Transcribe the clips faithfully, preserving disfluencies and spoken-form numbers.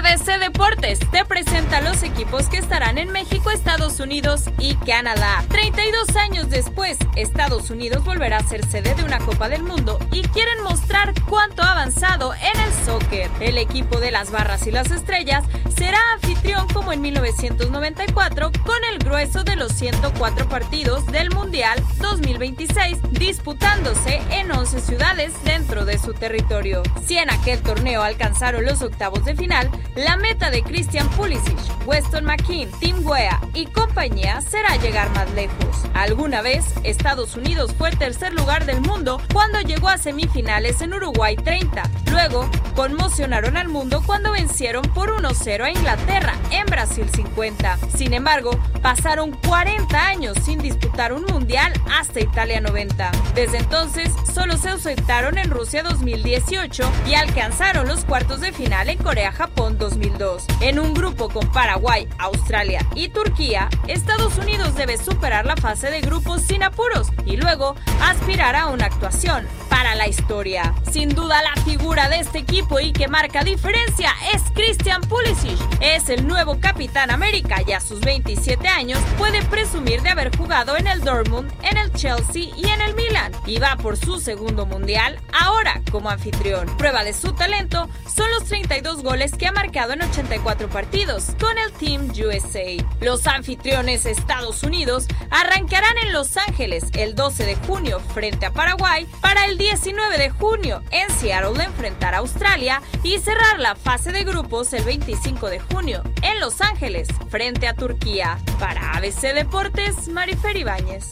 A B C Deportes te presenta los equipos que estarán en México, Estados Unidos y Canadá. treinta y dos años después, Estados Unidos volverá a ser sede de una Copa del Mundo y quieren mostrar cuánto ha avanzado en el soccer. El equipo de las Barras y las Estrellas será anfitrión como en mil novecientos noventa y cuatro con el grueso de los ciento cuatro partidos del Mundial dos mil veintiséis disputándose en once ciudades dentro de su territorio. Si en aquel torneo alcanzaron los octavos de final, la meta de Christian Pulisic, Weston McKennie, Tim Weah y compañía será llegar más lejos. Alguna vez, Estados Unidos fue el tercer lugar del mundo cuando llegó a semifinales en Uruguay treinta. Luego, conmocionaron al mundo cuando vencieron por uno cero a Inglaterra en Brasil cincuenta. Sin embargo, pasaron cuarenta años sin disputar un mundial hasta Italia noventa. Desde entonces, solo se ausentaron en Rusia dos mil dieciocho y alcanzaron los cuartos de final en Corea-Japón dos mil dos. En un grupo con Paraguay, Australia y Turquía, Estados Unidos debe superar la fase de grupos sin apuros y luego aspirar a una actuación para la historia. Sin duda, la figura de este equipo y que marca diferencia es Christian Pulisic. Es el nuevo Capitán América y a sus veintisiete años puede presumir de haber jugado en el Dortmund, en el Chelsea y en el Milan y va por su segundo mundial ahora como anfitrión. Prueba de su talento son los treinta y dos goles que ha marcado en ochenta y cuatro partidos con el Team U S A. Los anfitriones Estados Unidos arrancarán en Los Ángeles el doce de junio frente a Paraguay para el diecinueve de junio en Seattle enfrentar a Australia y cerrar la fase de grupos el veinticinco de junio en Los Ángeles frente a Turquía. Para A B C Deportes, Marifer Ibáñez.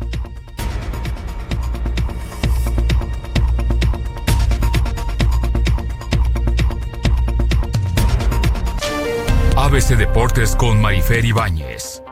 A B C Deportes con Marifer Ibáñez.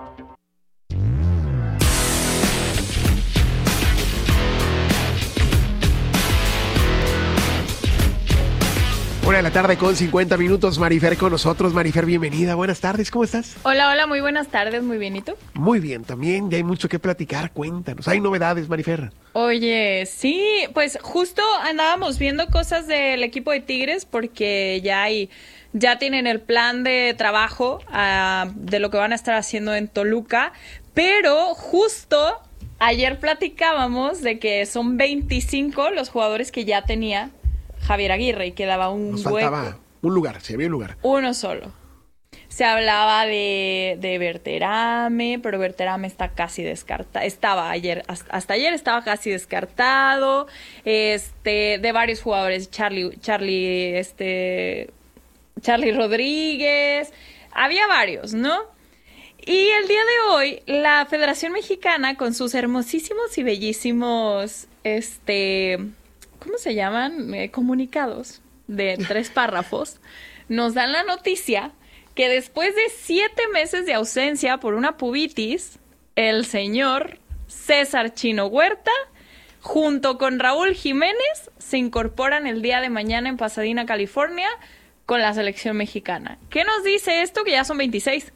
Una de la tarde con cincuenta minutos, Marifer con nosotros. Marifer, bienvenida, buenas tardes, ¿cómo estás? Hola, hola, muy buenas tardes, muy bien, ¿y tú? Muy bien, también, ya hay mucho que platicar, cuéntanos, hay novedades, Marifer. Oye, sí, pues justo andábamos viendo cosas del equipo de Tigres porque ya hay... Ya tienen el plan de trabajo uh, de lo que van a estar haciendo en Toluca, pero justo ayer platicábamos de que son veinticinco los jugadores que ya tenía Javier Aguirre y quedaba un Nos hueco. faltaba un lugar, sí había un lugar. Uno solo. Se hablaba de, de Berterame, pero Berterame está casi descartado. Estaba ayer, hasta, hasta ayer estaba casi descartado. Este, de varios jugadores, Charlie, Charlie, este... Charlie Rodríguez, había varios, ¿no? Y el día de hoy, la Federación Mexicana, con sus hermosísimos y bellísimos, este, ¿cómo se llaman? Eh, comunicados de tres párrafos, nos dan la noticia que después de siete meses de ausencia por una pubitis, el señor César Chino Huerta, junto con Raúl Jiménez, se incorporan el día de mañana en Pasadena, California, con la selección mexicana. ¿Qué nos dice esto? Que ya son veintiséis.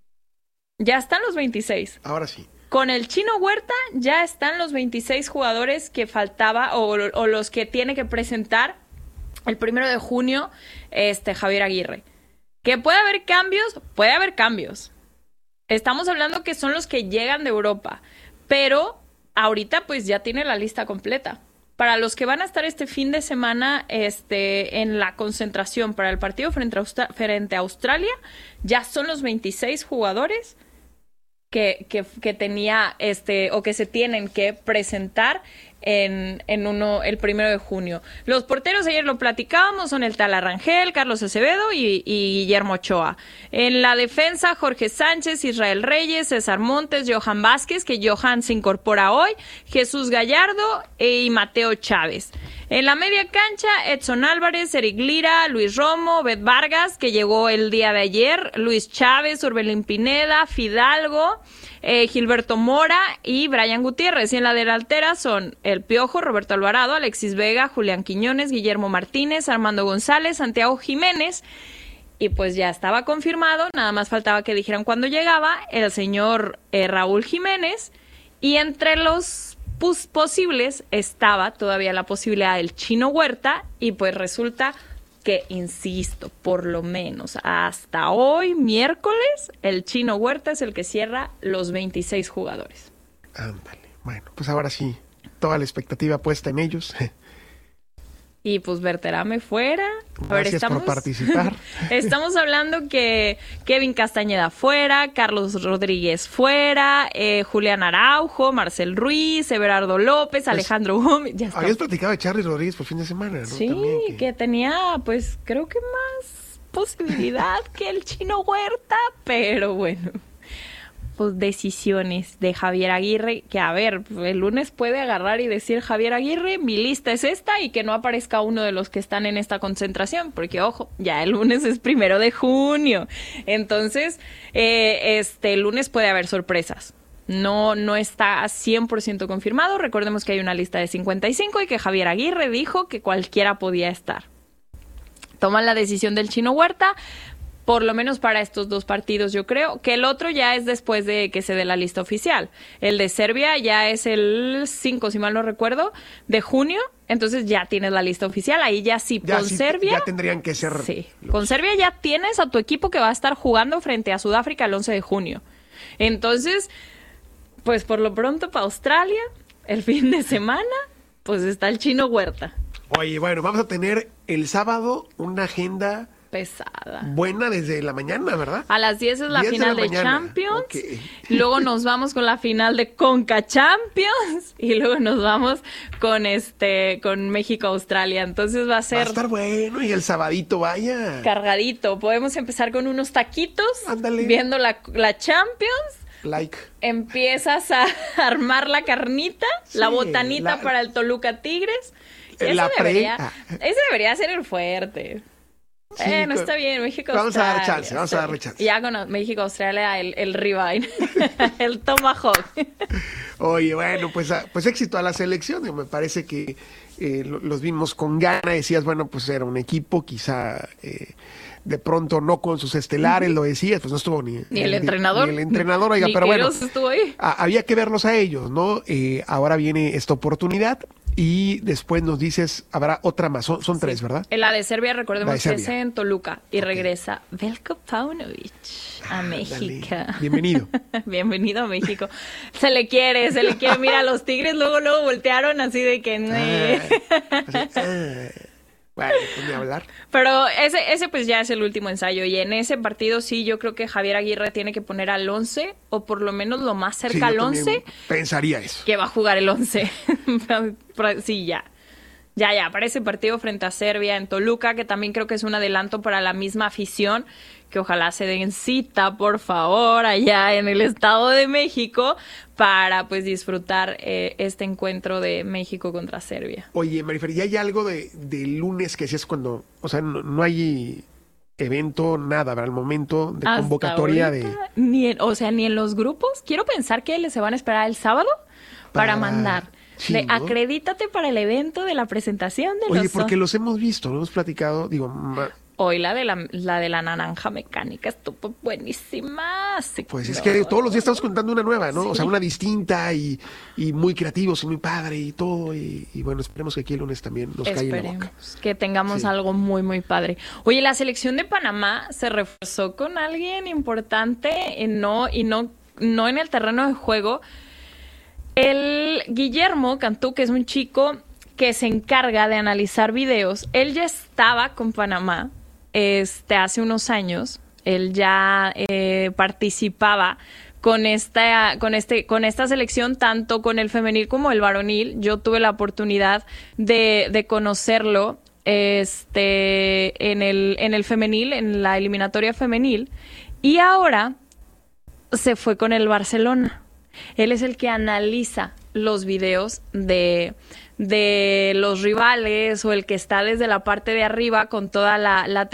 Ya están los veintiséis. Ahora sí. Con el Chino Huerta ya están los veintiséis jugadores que faltaba o, o los que tiene que presentar el primero de junio este Javier Aguirre. ¿Que puede haber cambios? Puede haber cambios. Estamos hablando que son los que llegan de Europa. Pero ahorita pues ya tiene la lista completa. Para los que van a estar este fin de semana este, en la concentración para el partido frente a, Austra- frente a Australia, ya son los veintiséis jugadores que, que, que tenía este o que se tienen que presentar en, en uno el primero de junio. Los porteros, ayer lo platicábamos, son el Tala Rangel, Carlos Acevedo y, y Guillermo Ochoa. En la defensa, Jorge Sánchez, Israel Reyes, César Montes, Johan Vázquez, que Johan se incorpora hoy, Jesús Gallardo y Mateo Chávez. En la media cancha, Edson Álvarez, Eric Lira, Luis Romo, Bet Vargas, que llegó el día de ayer, Luis Chávez, Orbelín Pineda, Fidalgo, eh, Gilberto Mora y Brian Gutiérrez. Y en la delantera son El Piojo, Roberto Alvarado, Alexis Vega, Julián Quiñones, Guillermo Martínez, Armando González, Santiago Jiménez. Y pues ya estaba confirmado, nada más faltaba que dijeran cuándo llegaba el señor eh, Raúl Jiménez. Y entre los pos- posibles estaba todavía la posibilidad del Chino Huerta y pues resulta que, insisto, por lo menos hasta hoy, miércoles, el Chino Huerta es el que cierra los veintiséis jugadores. Ándale. Bueno, pues ahora sí, toda la expectativa puesta en ellos. Y pues Berterame fuera. A ver, Gracias estamos, por participar. Estamos hablando que Kevin Castañeda fuera, Carlos Rodríguez fuera, eh, Julián Araujo, Marcel Ruiz, Everardo López, pues, Alejandro Gómez. Ya está. Habías platicado de Charly Rodríguez por fin de semana, ¿no? Sí, También que... que tenía, pues, creo que más posibilidad que el Chino Huerta, pero bueno. Pues decisiones de Javier Aguirre, que a ver, el lunes puede agarrar y decir Javier Aguirre, mi lista es esta y que no aparezca uno de los que están en esta concentración, porque ojo, ya el lunes es primero de junio, entonces eh, este el lunes puede haber sorpresas. No, no está cien por ciento confirmado, recordemos que hay una lista de cincuenta y cinco y que Javier Aguirre dijo que cualquiera podía estar. Toman la decisión del Chino Huerta, por lo menos para estos dos partidos, yo creo, que el otro ya es después de que se dé la lista oficial. El de Serbia ya es el cinco, si mal no recuerdo, de junio, entonces ya tienes la lista oficial, ahí ya sí, ya con sí, Serbia... Ya tendrían que ser... Sí, los... con Serbia ya tienes a tu equipo que va a estar jugando frente a Sudáfrica el once de junio. Entonces, pues por lo pronto para Australia, el fin de semana, pues está el Chino Huerta. Oye, bueno, vamos a tener el sábado una agenda... pesada. Buena desde la mañana, ¿verdad? A las diez es la final de, de Champions. Okay. Luego nos vamos con la final de Conca Champions. Y luego nos vamos con este con México-Australia. Entonces va a ser... Va a estar bueno. Y el sabadito, vaya. Cargadito. Podemos empezar con unos taquitos. Ándale. Viendo la, la Champions. Like. Empiezas a armar la carnita. Sí, la botanita la... para el Toluca Tigres. La ese, debería, ah. ese debería ser el fuerte. Sí, eh, no está bien, México-Australia. Vamos a dar chance, vamos sí. a darle chance. Ya con México-Australia, el, el ribeye, el tomahawk. Oye, bueno, pues, pues éxito a la selección. Me parece que eh, los vimos con ganas. Decías, bueno, pues era un equipo, quizá eh, de pronto no con sus estelares, lo decías, pues no estuvo ni, ni el ni, entrenador. Ni el entrenador, oiga, ni pero bueno, estuvo ahí. A, había que verlos a ellos, ¿no? Eh, ahora viene esta oportunidad. Y después nos dices, habrá otra más, son, son sí. tres, ¿verdad? La de Serbia, recordemos de Serbia. que es en Toluca. Y okay. regresa Veljko Paunovic a México. Dale. Bienvenido. Bienvenido a México. Se le quiere, se le quiere. Mira, los Tigres luego, luego voltearon así de que... Ah, así, ah. Bueno, pues ni hablar. Pero ese, ese pues ya es el último ensayo. Y en ese partido sí, yo creo que Javier Aguirre tiene que poner al once, o por lo menos lo más cerca sí, al once. Pensaría eso. Que va a jugar el once. Sí, ya. Ya, ya, para ese partido frente a Serbia en Toluca, que también creo que es un adelanto para la misma afición, que ojalá se den cita, por favor, allá en el Estado de México, para pues disfrutar eh, este encuentro de México contra Serbia. Oye, Marifer, ¿ya hay algo de, de lunes que decías cuando, o sea, no, no hay evento, nada, ¿verdad? Al momento de hasta convocatoria ahorita, de... Ni en, o sea, ni en los grupos. Quiero pensar que les se van a esperar el sábado para, para mandar. Sí, de, ¿no? Acredítate para el evento de la presentación de Oye, los... porque los hemos visto, lo hemos platicado, digo... Ma... Hoy la de la, la de la naranja mecánica estuvo buenísima. Sí, pues es no. que todos los días estamos contando una nueva, ¿no? Sí. O sea, una distinta y, y muy creativos y muy padre y todo. Y, y bueno, esperemos que aquí el lunes también nos caiga en la boca. Que tengamos sí. algo muy, muy padre. Oye, la selección de Panamá se reforzó con alguien importante en no, y no, no en el terreno de juego. El Guillermo Cantú, que es un chico que se encarga de analizar videos, él ya estaba con Panamá este, hace unos años, él ya eh, participaba con esta, con, este, con esta selección, tanto con el femenil como el varonil. Yo tuve la oportunidad de, de conocerlo este, en, el, en el femenil, en la eliminatoria femenil, y ahora se fue con el Barcelona. Él es el que analiza los videos de, de los rivales, o el que está desde la parte de arriba con toda la, la